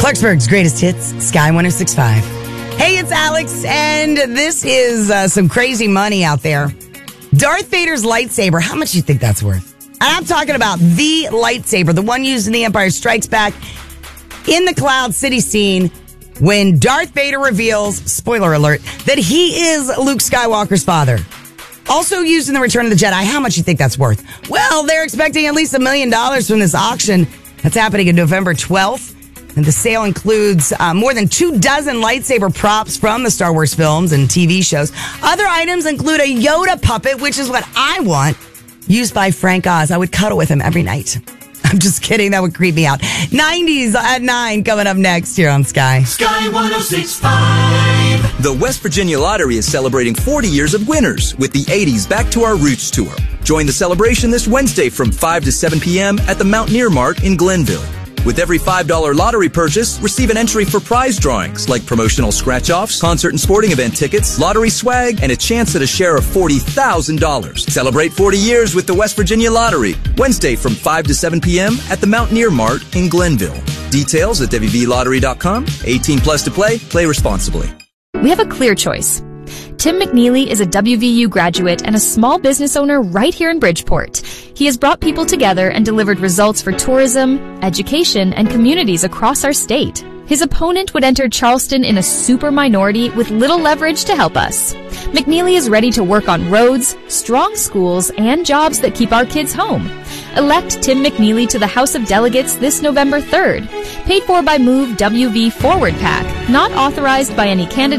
Clarksburg's greatest hits, Sky 106.5. Hey, it's Alex, and this is some crazy money out there. Darth Vader's lightsaber, how much do you think that's worth? And I'm talking about the lightsaber, the one used in The Empire Strikes Back in the Cloud City scene when Darth Vader reveals, spoiler alert, that he is Luke Skywalker's father. Also used in The Return of the Jedi, how much do you think that's worth? Well, they're expecting at least $1 million from this auction. That's happening on November 12th. And the sale includes more than 24 lightsaber props from the Star Wars films and TV shows. Other items include a Yoda puppet, which is what I want, used by Frank Oz. I would cuddle with him every night. I'm just kidding. That would creep me out. 90s at 9 coming up next here on Sky. Sky 106.5. The West Virginia Lottery is celebrating 40 years of winners with the 80s Back to Our Roots Tour. Join the celebration this Wednesday from 5 to 7 p.m. at the Mountaineer Mart in Glenville. With every $5 lottery purchase, receive an entry for prize drawings like promotional scratch-offs, concert and sporting event tickets, lottery swag, and a chance at a share of $40,000. Celebrate 40 years with the West Virginia Lottery. Wednesday from 5 to 7 p.m. at the Mountaineer Mart in Glenville. Details at wvlottery.com. 18 plus to play. Play responsibly. We have a clear choice. Tim McNeely is a WVU graduate and a small business owner right here in Bridgeport. He has brought people together and delivered results for tourism, education, and communities across our state. His opponent would enter Charleston in a super minority with little leverage to help us. McNeely is ready to work on roads, strong schools, and jobs that keep our kids home. Elect Tim McNeely to the House of Delegates this November 3rd. Paid for by Move WV Forward PAC, not authorized by any candidate